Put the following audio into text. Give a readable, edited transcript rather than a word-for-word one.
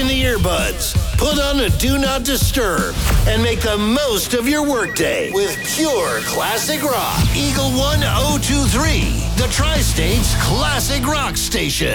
in the earbuds, put on a Do Not Disturb, and make the most of your workday with pure classic rock. Eagle 1023, the Tri-State's classic rock station.